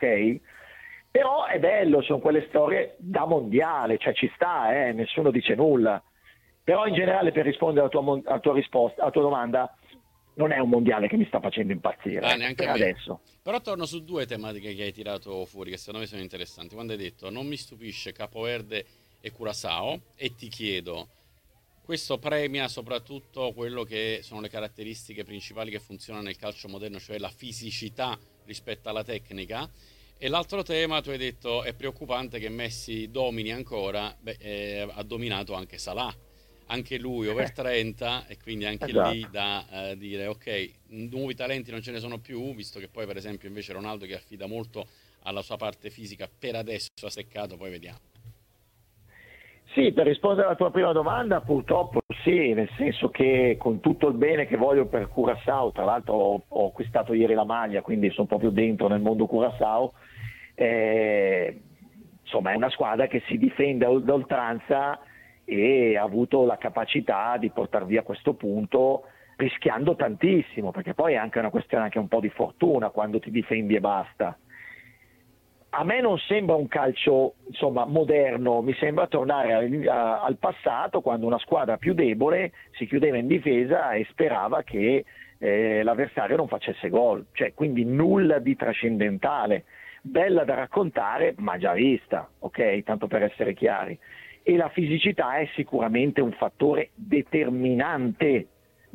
ok? Però è bello, sono quelle storie da mondiale, cioè ci sta, nessuno dice nulla. Però in generale, per rispondere alla tua domanda, non è un mondiale che mi sta facendo impazzire, ecco, Neanche a per me. adesso. Però torno su due tematiche che hai tirato fuori, che secondo me sono interessanti. Quando hai detto non mi stupisce Capoverde e Curaçao, e ti chiedo, questo premia soprattutto quello che sono le caratteristiche principali che funzionano nel calcio moderno, cioè la fisicità rispetto alla tecnica. E l'altro tema, tu hai detto, è preoccupante che Messi domini ancora. Beh, ha dominato anche Salah, anche lui over 30, e quindi anche lì Esatto. da dire ok, nuovi talenti non ce ne sono più, visto che poi per esempio invece Ronaldo, che affida molto alla sua parte fisica, per adesso ha seccato, poi vediamo. Sì, per rispondere alla tua prima domanda, purtroppo sì, nel senso che con tutto il bene che voglio per Curaçao, tra l'altro ho acquistato ieri la maglia, quindi sono proprio dentro nel mondo Curaçao, insomma è una squadra che si difende ad oltranza e ha avuto la capacità di portare via questo punto rischiando tantissimo, perché poi è anche una questione anche un po' di fortuna quando ti difendi e basta. A me non sembra un calcio, insomma, moderno, mi sembra tornare al passato, quando una squadra più debole si chiudeva in difesa e sperava che l'avversario non facesse gol, cioè quindi nulla di trascendentale, bella da raccontare ma già vista, ok? Tanto per essere chiari. E la fisicità è sicuramente un fattore determinante,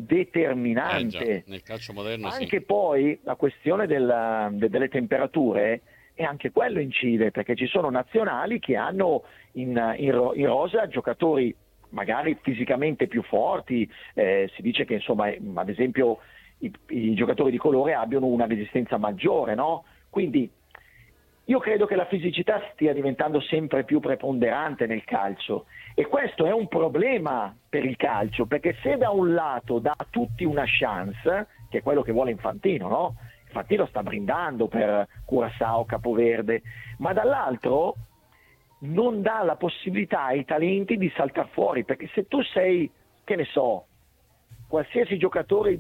Già, determinante. nel calcio moderno sì. Anche poi la questione delle temperature, e anche quello incide, perché ci sono nazionali che hanno in rosa giocatori magari fisicamente più forti, si dice che insomma, ad esempio i giocatori di colore abbiano una resistenza maggiore, no? Quindi io credo che la fisicità stia diventando sempre più preponderante nel calcio e questo è un problema per il calcio, perché se da un lato dà a tutti una chance, che è quello che vuole Infantino, no? Infantino sta brindando per Curaçao, Capoverde, ma dall'altro non dà la possibilità ai talenti di saltare fuori, perché se tu sei, che ne so, qualsiasi giocatore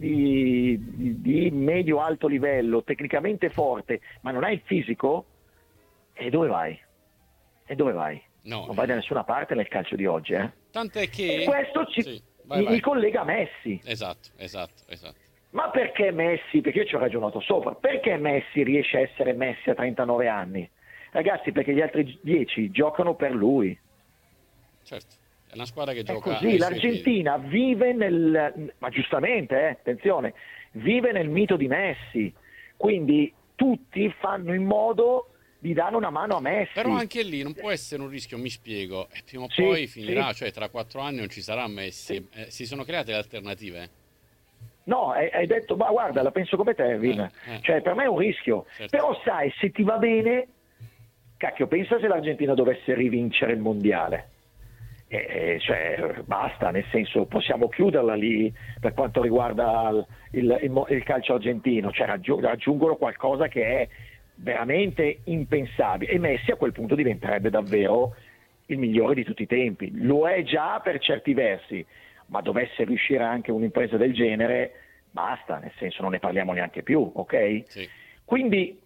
di medio-alto livello, tecnicamente forte, ma non hai il fisico, e dove vai? E dove vai? No, Non vai da nessuna parte nel calcio di oggi, eh? tant'è E che... questo Sì, vai mi vai. collega a Messi. Esatto, esatto, esatto. Ma perché Messi? Perché io ci ho ragionato sopra. Perché Messi riesce a essere Messi a 39 anni? Ragazzi, perché gli altri 10 giocano per lui. Certo, è una squadra che È gioca così, ai suoi piedi. l'Argentina ma giustamente, attenzione, vive nel mito di Messi. Quindi tutti fanno in modo di dare una mano a Però Messi. anche lì non può essere un rischio, mi spiego, e prima o Sì, poi finirà, sì, cioè tra 4 anni non ci sarà sì. Messi. Si sono create le alternative. No, hai detto, ma guarda, la penso come te, Vin. Eh, Cioè, per me è un rischio. certo. Però sai, se ti va bene, cacchio, pensa se l'Argentina dovesse rivincere il mondiale. Cioè, basta, nel senso, possiamo chiuderla lì per quanto riguarda il calcio argentino, cioè raggiungono qualcosa che è veramente impensabile e Messi a quel punto diventerebbe davvero il migliore di tutti i tempi. Lo è già per certi versi, ma dovesse riuscire anche un'impresa del genere, basta, nel senso non ne parliamo neanche più, ok? Sì. Quindi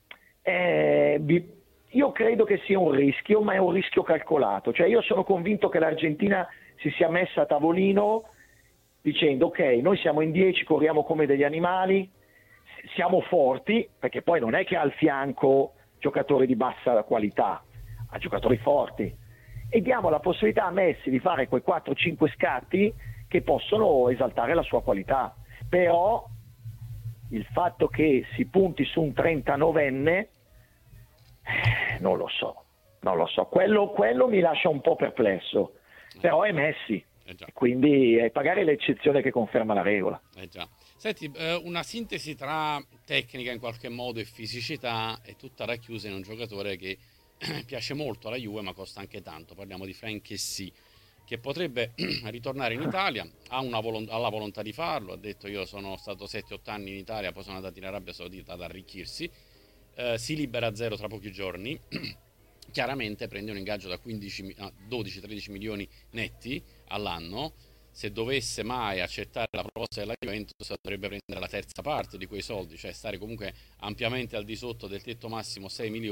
io credo che sia un rischio, ma è un rischio calcolato. Cioè io sono convinto che l'Argentina si sia messa a tavolino dicendo ok, noi siamo in 10, corriamo come degli animali, siamo forti, perché poi non è che ha al fianco giocatori di bassa qualità, ha giocatori forti. E diamo la possibilità a Messi di fare quei 4-5 scatti che possono esaltare la sua qualità. Però il fatto che si punti su un 39enne non lo so, non lo so, quello mi lascia un po' perplesso, però è Messi, Già, quindi è magari l'eccezione che conferma la regola. già. Senti, una sintesi tra tecnica in qualche modo e fisicità è tutta racchiusa in un giocatore che piace molto alla Juve ma costa anche tanto. Parliamo di Frank Kessie, che potrebbe ritornare in Italia, ha la volontà di farlo, ha detto io sono stato 7-8 anni in Italia, poi sono andato in Arabia Saudita ad arricchirsi, si libera a zero tra pochi giorni, chiaramente prende un ingaggio da 12-13 milioni netti all'anno. Se dovesse mai accettare la proposta della Juventus dovrebbe prendere la terza parte di quei soldi, cioè stare comunque ampiamente al di sotto del tetto massimo 6 milioni